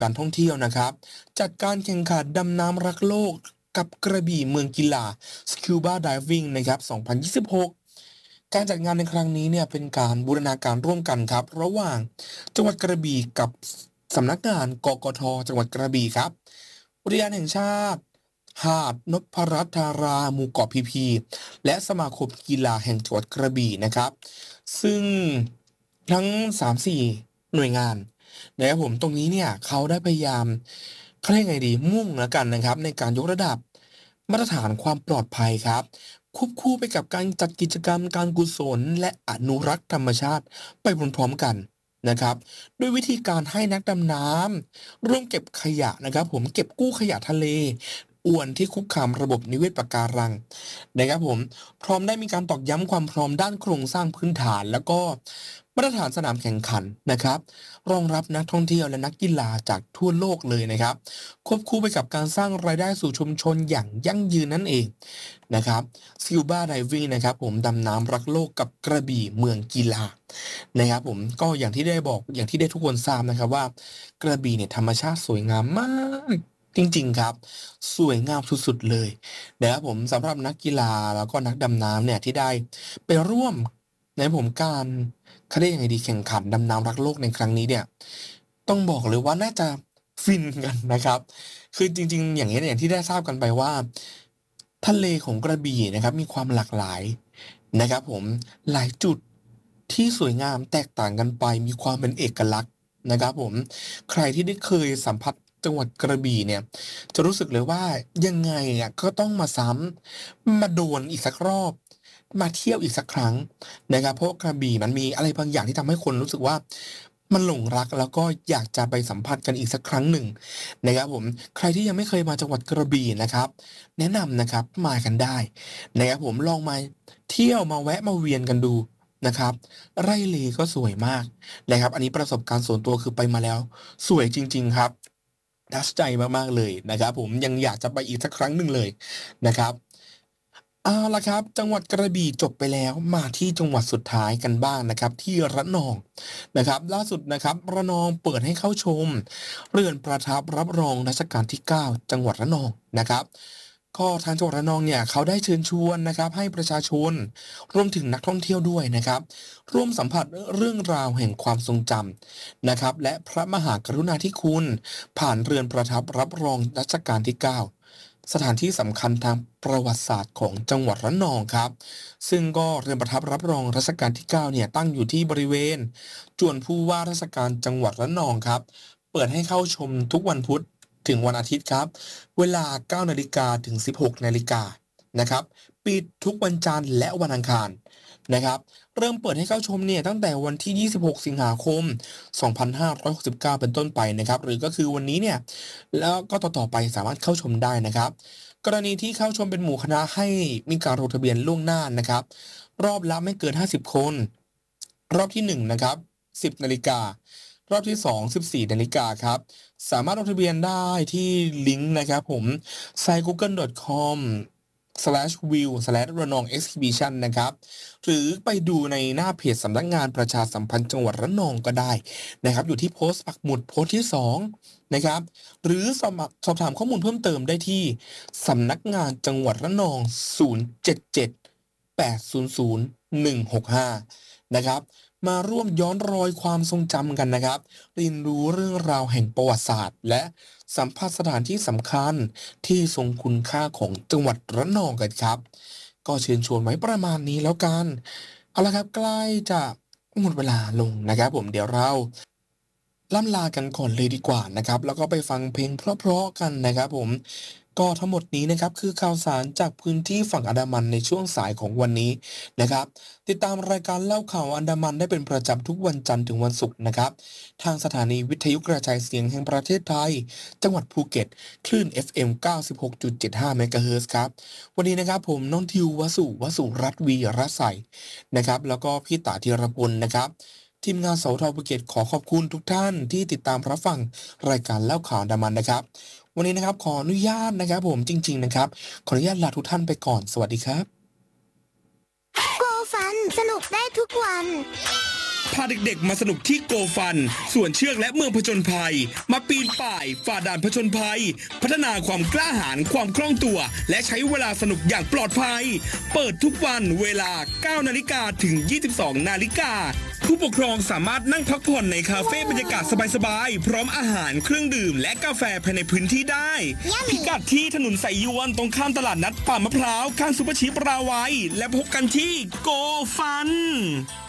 การท่องเที่ยวนะครับจัดการแข่งขันดำน้ำรักโลกกับกระบี่เมืองกีฬา Scuba Diving นะครับ2026การจัดงานในครั้งนี้เนี่ยเป็นการบูรณาการร่วมกันครับระหว่างจังหวัดกระบี่กับสำนักงานกกทจังหวัดกระบี่ครับอุทยานแห่งชาติหาดนพรัตน์ธาราหมู่เกาะพีพีและสมาคมกีฬาแห่งจังหวัดกระบี่นะครับซึ่งทั้ง3-4หน่วยงานนะครับผมตรงนี้เนี่ยเขาได้พยายามเขาเรียกไงดีมุ่งแล้วกันนะครับในการยกระดับมาตรฐานความปลอดภัยครับควบคู่ไปกับการจัดกิจกรรมการกุศลและอนุรักษ์ธรรมชาติไปพร้อมๆกันนะครับด้วยวิธีการให้นักดำน้ำร่วมเก็บขยะนะครับผมเก็บกู้ขยะทะเลอวนที่คุกคามระบบนิเวศปะการังนะครับผมพร้อมได้มีการตอกย้ำความพร้อมด้านโครงสร้างพื้นฐานแล้วก็มาตรฐานสนามแข่งขันนะครับรองรับนักท่องเที่ยวและนักกีฬาจากทั่วโลกเลยนะครับควบคู่ไปกับการสร้างรายได้สู่ชุมชนอย่างยั่งยืนนั่นเองนะครับ Scuba Diving นะครับผมดำน้ำรักโลกกับกระบี่เมืองกีฬานะครับผมก็อย่างที่ได้บอกอย่างที่ได้ทุกคนทราบนะครับว่ากระบี่เนี่ยธรรมชาติสวยงามมากจริงๆครับสวยงามสุดๆเลยนะครับผมสำหรับนักกีฬาแล้วก็นักดำน้ำเนี่ยที่ได้ไปร่วมนะครับผมการเขาเรียกยังไงดีแข่งขันดำน้ำรักโลกในครั้งนี้เนี่ยต้องบอกเลยว่าน่าจะฟินกันนะครับคือจริงๆอย่างเงี้ยอย่างที่ได้ทราบกันไปว่าทะเลของกระบี่นะครับมีความหลากหลายนะครับผมหลายจุดที่สวยงามแตกต่างกันไปมีความเป็นเอกลักษณ์นะครับผมใครที่ได้เคยสัมผัสจังหวัดกระบี่เนี่ยจะรู้สึกเลยว่ายังไงอะก็ต้องมาซ้ำมาโดนอีกสักรอบมาเที่ยวอีกสักครั้งนะครับเพราะกระบี่มันมีอะไรบางอย่างที่ทำให้คนรู้สึกว่ามันหลงรักแล้วก็อยากจะไปสัมผัสกันอีกสักครั้งหนึ่งนะครับผมใครที่ยังไม่เคยมาจังหวัดกระบี่นะครับแนะนำนะครับมากันได้นะครับผมลองมาเที่ยวมาแวะมาเวียนกันดูนะครับไร่เลก็สวยมากนะครับอันนี้ประสบการณ์ส่วนตัวคือไปมาแล้วสวยจริงๆครับทัชใจมากๆเลยนะครับผมยังอยากจะไปอีกสักครั้งหนึ่งเลยนะครับเอาล่ะครับจังหวัดกระบี่จบไปแล้วมาที่จังหวัดสุดท้ายกันบ้างนะครับที่ระนองนะครับล่าสุดนะครับระนองเปิดให้เข้าชมเรือนประทับรับรองรัชกาลที่9จังหวัดระนองนะครับก็ทางจังหวัดระนองเนี่ยเขาได้เชิญชวนนะครับให้ประชาชนรวมถึงนักท่องเที่ยวด้วยนะครับร่วมสัมผัสเรื่องราวแห่งความทรงจำนะครับและพระมหากรุณาธิคุณผ่านเรือนประทับรับรองรัชกาลที่9สถานที่สำคัญทางประวัติศาสตร์ของจังหวัดระนองครับซึ่งก็เรือนประทับรับรองรัชกาลที่9เนี่ยตั้งอยู่ที่บริเวณจวนผู้ว่าราชการจังหวัดระนองครับเปิดให้เข้าชมทุกวันพุธถึงวันอาทิตย์ครับเวลา 9 นาฬิกาถึง 16 นาฬิกานะครับปิดทุกวันจันทร์และวันอังคารนะครับเริ่มเปิดให้เข้าชมเนี่ยตั้งแต่วันที่ 26 สิงหาคม 2569 เป็นต้นไปนะครับหรือก็คือวันนี้เนี่ยแล้วก็ต่อๆไปสามารถเข้าชมได้นะครับกรณีที่เข้าชมเป็นหมู่คณะให้มีการลงทะเบียนล่วงหน้านะครับรอบละไม่เกิน 50 คนรอบที่1นะครับ 10 นาฬิการอบที่2 14 นาฬิกาครับสามารถลงทะเบียนได้ที่ลิงก์นะครับผม site google.com/view/renong exhibition นะครับหรือไปดูในหน้าเพจสำนักงานประชาสัมพันธ์จังหวัดระนองก็ได้นะครับอยู่ที่โพสต์ปักหมุดโพสต์ที่2นะครับหรือสอบถามข้อมูลเพิ่มเติมได้ที่สำนักงานจังหวัดระนอง077 800 165นะครับมาร่วมย้อนรอยความทรงจำกันนะครับเรียนรู้เรื่องราวแห่งประวัติศาสตร์และสัมผัสสถานที่สำคัญที่ทรงคุณค่าของจังหวัดระนองกันครับก็เชิญชวนไว้ประมาณนี้แล้วกันเอาละครับใกล้จะหมดเวลาลงนะครับผมเดี๋ยวเราล่ำลากันก่อนเลยดีกว่านะครับแล้วก็ไปฟังเพลงเพราะๆกันนะครับผมก็ทั้งหมดนี้นะครับคือข่าวสารจากพื้นที่ฝั่งอันดามันในช่วงสายของวันนี้นะครับติดตามรายการเล่าข่าวอันดามันได้เป็นประจำทุกวันจันทร์ถึงวันศุกร์นะครับทางสถานีวิทยุกระจายเสียงแห่งประเทศไทยจังหวัดภูเก็ตคลื่น FM 96.75 เมกะเฮิรตซ์ครับวันนี้นะครับผมน้องทิววสุรัตน์วีรใสนะครับแล้วก็พี่ตาธีรพลนะครับทีมงานสทภูเก็ตขอขอบคุณทุกท่านที่ติดตามรับฟังรายการเล่าข่าวอันดามันนะครับวันนี้นะครับขออนุญาตนะครับผมจริงๆนะครับขออนุญาตลาทุกท่านไปก่อนสวัสดีครับโกฟันสนุกได้ทุกวันพาเด็กๆมาสนุกที่โกฟันส่วนเชือกและเมืองผจญภัยมาปีนป่ายฝ่าด่านผจญภัยพัฒนาความกล้าหาญความคล่องตัวและใช้เวลาสนุกอย่างปลอดภัยเปิดทุกวันเวลา 9 นาฬิกาถึง 22 นาฬิกาผู้ปกครองสามารถนั่งพักผ่อนในคาเฟ่บรรยากาศสบายๆพร้อมอาหารเครื่องดื่มและกาแฟภายในพื้นที่ได้พิกัดที่ถนนสายยวนตรงข้ามตลาดนัดป่ามะพร้าวข้างซุปเปอร์ชีพราวัยและพบกันที่โกฟัน